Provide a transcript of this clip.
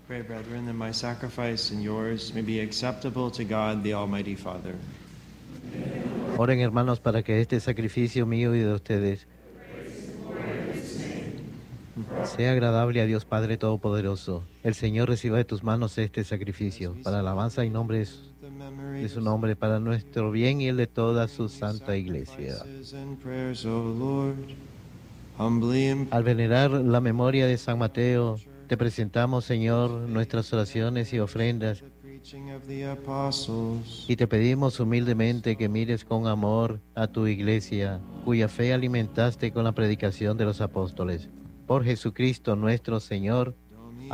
Pray, brethren, that my sacrifice and yours may be acceptable to God, the Almighty Father. Oren, hermanos, para que este sacrificio mío y de ustedes sea agradable a Dios Padre Todopoderoso. El Señor reciba de tus manos este sacrificio, para alabanza y nombre de su nombre, para nuestro bien y el de toda su santa iglesia. Al venerar la memoria de San Mateo, te presentamos, Señor, nuestras oraciones y ofrendas, y te pedimos humildemente que mires con amor a tu iglesia, cuya fe alimentaste con la predicación de los apóstoles. Por Jesucristo nuestro Señor.